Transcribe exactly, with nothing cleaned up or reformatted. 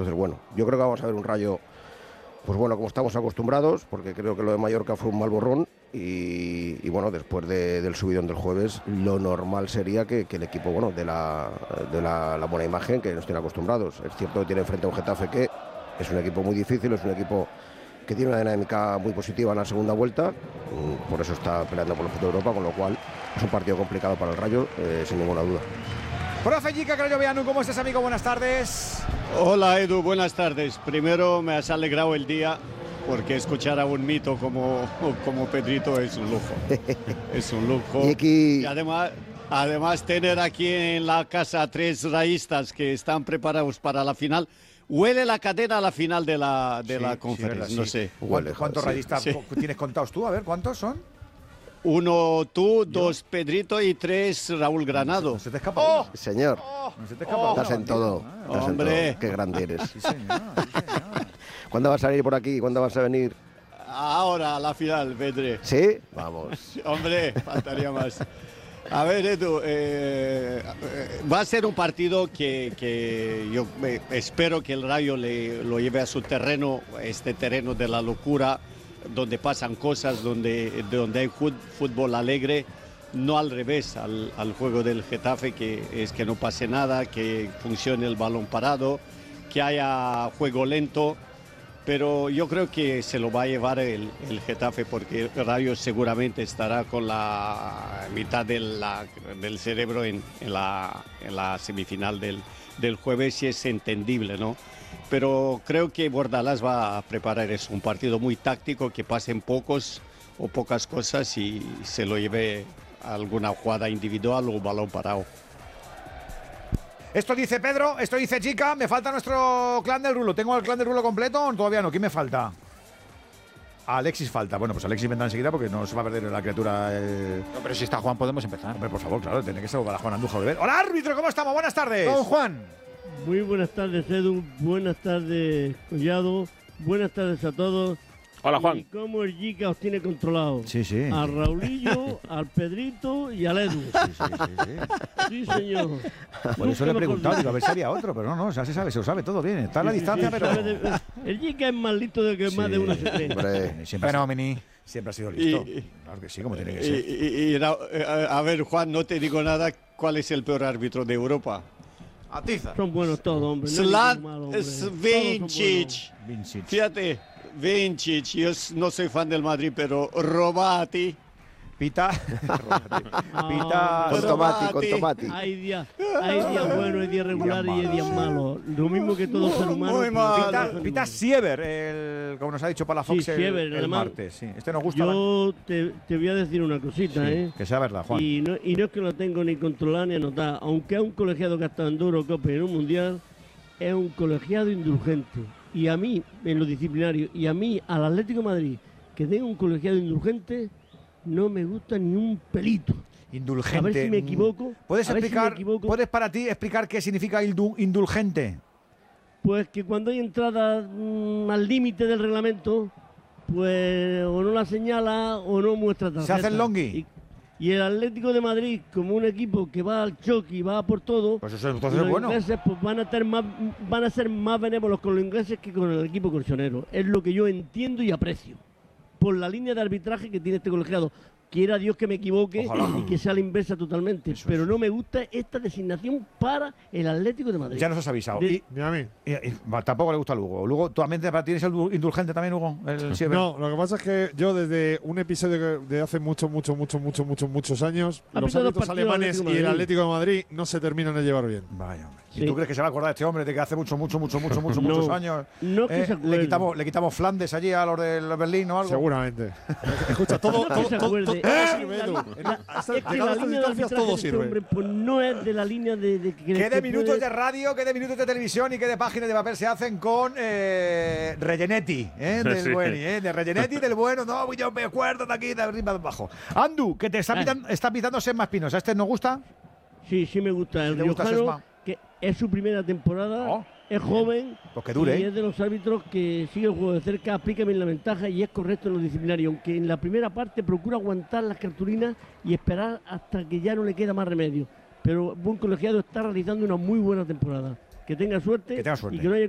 Entonces, bueno, yo creo que vamos a ver un Rayo, pues bueno, como estamos acostumbrados, porque creo que lo de Mallorca fue un mal borrón y, y bueno, después de, del subidón del jueves, lo normal sería que, que el equipo, bueno, de, la, de la, la buena imagen que nos tiene acostumbrados. Es cierto que tiene enfrente a un Getafe que es un equipo muy difícil, es un equipo que tiene una dinámica muy positiva en la segunda vuelta, por eso está peleando por el puesto de Europa, con lo cual es un partido complicado para el Rayo, eh, sin ninguna duda. Profe Jica Crayoveanu, ¿cómo estás, amigo? Buenas tardes. Hola, Edu, buenas tardes. Primero me has alegrado el día porque escuchar a un mito como, como Pedrito es un lujo. Es un lujo. Y, aquí... y además, además tener aquí en la casa tres rayistas que están preparados para la final. Huele la cadena a la final de la, de sí, la conferencia, sí, no sí. sé. Huele, ¿Cuántos sí, rayistas sí. tienes contados tú? A ver, ¿cuántos son? Uno tú, ¿Yo? dos Pedrito y tres Raúl Granado. No se te escapa. ¡Oh! Señor, oh, no se te escapa. Estás en todo. Ah, estás hombre. En todo. Qué grande eres. Sí, señor, sí, señor. ¿Cuándo vas a venir por aquí? ¿Cuándo vas a venir? Ahora, a la final, Pedre. ¿Sí? Vamos. Hombre, faltaría más. A ver, Edu, eh, va a ser un partido que, que yo eh, espero que el Rayo le, lo lleve a su terreno, este terreno de la locura, donde pasan cosas, donde, donde hay fútbol alegre, no al revés, al, al juego del Getafe, que es que no pase nada, que funcione el balón parado, que haya juego lento. Pero yo creo que se lo va a llevar el, el Getafe porque el Rayo seguramente estará con la mitad de la, del cerebro en, en, la, en la semifinal del, del jueves y es entendible, ¿no? Pero creo que Bordalás va a preparar eso, un partido muy táctico, que pasen pocos o pocas cosas y se lo lleve a alguna jugada individual o balón parado. Esto dice Pedro, esto dice Chica, me falta nuestro clan del Rulo. ¿Tengo el clan del Rulo completo o todavía no? ¿Quién me falta? A Alexis falta. Bueno, pues Alexis vendrá enseguida porque no se va a perder la criatura. El... No, pero si está Juan podemos empezar. Hombre, por favor, claro, tiene que ser para Juan Andújar beber. ¡Hola, árbitro! ¿Cómo estamos? Buenas tardes. Don Juan. Muy buenas tardes, Edu. Buenas tardes, Collado. Buenas tardes a todos. Hola, Juan. ¿Y cómo el Jica os tiene controlado? Sí, sí. A Raulillo, al Pedrito y al Edu. Sí, sí, sí. Sí, sí señor. Por eso le he preguntado, digo, a ver si había otro, pero no, no, ya se sabe, se lo sabe todo bien. Está a la sí, distancia, sí, pero... De... El Jica es más listo de que sí, más de uno se cree. Hombre, siempre, Fenómeni. Siempre ha sido listo. Y, claro que sí, como tiene que ser. Y, y, y, a ver, Juan, no te digo nada, ¿cuál es el peor árbitro de Europa? Atiza. Son buenos todos, hombre. Slat no Vincic. Fíjate. Vincic, yo no soy fan del Madrid, pero Robati. Pita. Pita. Con tomate, con tomate. Hay días hay días buenos, hay días regulares y hay días malos. Lo mismo que todo ser humano. Pita, Pita Siever, el, como nos ha dicho Palafox sí, el, Siever, el martes. Sí. Este nos gusta. Yo te, te voy a decir una cosita, sí, ¿eh? Que sea verdad, Juan. Y no, y no es que lo tengo ni controlado ni anotado. Aunque es un colegiado que ha estado en Eurocopa y en un Mundial, es un colegiado indulgente. Y a mí, en lo disciplinario, y a mí, al Atlético de Madrid, que tenga un colegiado indulgente, no me gusta ni un pelito. Indulgente. A ver si me equivoco. ¿Puedes explicar, si ¿puedes para ti explicar qué significa indulgente? Pues que cuando hay entrada mmm, al límite del reglamento, pues o no la señala o no muestra tarjeta. ¿Se hace el longhi? Y, y el Atlético de Madrid, como un equipo que va al choque y va por todo, pues eso entonces los es bueno. ingleses pues, van, a tener más, van a ser más benévolos con los ingleses que con el equipo colchonero. Es lo que yo entiendo y aprecio. Por la línea de arbitraje que tiene este colegiado. Quiera Dios que me equivoque Ojalá. y que sea la inversa totalmente. Eso pero es. no me gusta esta designación para el Atlético de Madrid. Ya nos has avisado. De, y, y a mí. Y, y, tampoco le gusta a Lugo. Lugo, ¿tú tienes el indulgente también, Hugo? El, sí, no, lo que pasa es que yo desde un episodio de hace muchos, muchos, muchos, muchos, muchos, muchos años, los árbitros alemanes y el Atlético de Madrid no se terminan de llevar bien. Vaya, hombre. ¿Y sí. tú crees que se va a acordar de este hombre de que hace mucho, mucho, mucho, mucho, mucho, no, muchos años no que eh, se le quitamos, le quitamos Flandes allí a los del Berlín o algo? Seguramente. Escucha, todo, no todo, todo, todo, todo sirve, Edu. Es que la línea de arbitraje todo sirve. Hombre, pues no es de la línea de... de que ¿Qué de que minutos puede... de radio, qué de minutos de televisión y qué de páginas de papel se hacen con eh, Rellenetti, eh, del sí. bueno, eh, de Rellenetti del bueno, no, yo me acuerdo de aquí, de arriba, de abajo. Andu, que te está, pitando, está pitando Sema Espinosa, ¿este nos gusta? Sí, sí me gusta. El riojano, que es su primera temporada, oh. es joven pues que dure. y es de los árbitros que sigue el juego de cerca, aplica bien la ventaja y es correcto en lo disciplinario, aunque en la primera parte procura aguantar las cartulinas y esperar hasta que ya no le queda más remedio. Pero buen colegiado está realizando una muy buena temporada. Que tenga suerte, que tenga suerte. y que no haya